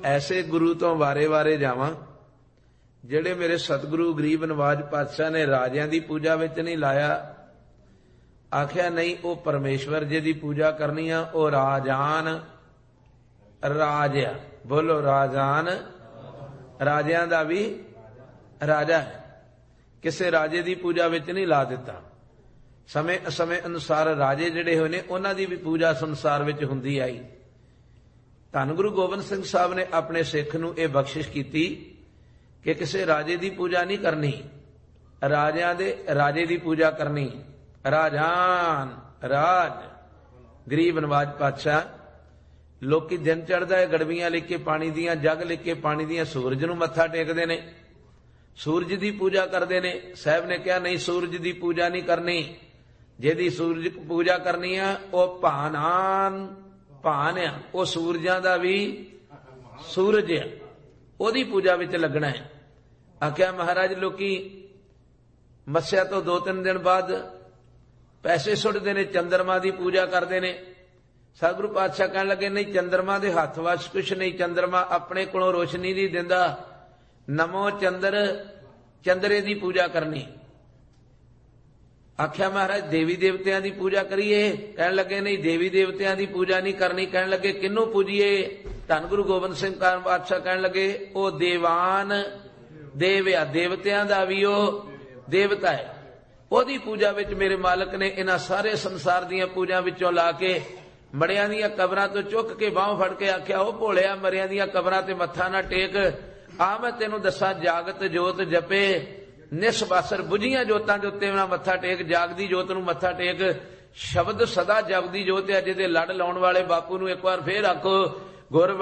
ऐसे गुरु तो वारे वारे जावां ਜਿਹੜੇ ਮੇਰੇ सतगुरु गरीब नवाज पातशाह ने राजियां दी पूजा विच नहीं लाया। आख्या नहीं, वो परमेश्वर जी दी पूजा करनी आ, वो राजान राजा, बोलो राजान, राजियां दा भी राजा है, किसे राजे दी पूजा विच नहीं ला दिता। समय समय अनुसार राजे जिहड़े होए ने उन्हां दी भी पूजा संसार विच हुंदी आई। धन गुरु गोबिंद सिंह साहब ने अपने सिख नूं इह बख्शिश कीती कि किसी राजे की पूजा नहीं करनी, राजियां दे राजे की पूजा करनी। राजान राज गरीब नवाज पातशाह, लोकी दिन चढ़दा है गड़बियां लेके पानी दियां, जग लेके पानी दियां सूरज नूं मत्था टेकदे ने, सूरज की पूजा करते ने। साहब ने कहा नहीं, सूरज की पूजा नहीं करनी, जिहदी सूरज की पूजा करनी है वह भानान भान आ, वह सूरजां दा भी सूरज है, ओदी पूजा विच लगना है। आख्या महाराज लोकी मस्या तो 2-3 दिन बाद पैसे सुटते ने, चंद्रमा की पूजा करते ने। सतगुरु पातशाह कहन लगे नहीं, चंद्रमा के हथ वश कुछ नहीं, चंद्रमा अपने कोलों रोशनी नहीं दिंदा, नमो चंद्र, चंद्रे की पूजा करनी। आख्या महाराज देवी देवतियां की पूजा करिए? कहन लगे नहीं, देवी देवतियां की पूजा नहीं करनी। कहन लगे किन्नू पूजिए? धन गुरु गोबिंद सिंह पातशाह कहन लगे ओ देवान देवया, देवतियां दा भी ओ देवता है, ओदी पूजा विच मेरे मालक ने इन्हां सारे संसार दीयां पूजा विचों ला के मरियां दीयां कबरां तो चुक के बाहों फड़ के आख्या ओ भोलिया, मरियां दीयां कबरां ते मत्था ना टेक, आ मैं तैनूं दसां जागत जोत जपे, निसबासर बुझियां जोतां दे उत्ते ना मत्था टेक, जागदी जोत नूं मत्था टेक। शब्द सदा जपदी जोत है, जिहदे लड़ लाउण वाले बापू नूं एक बार फेर आखो गुर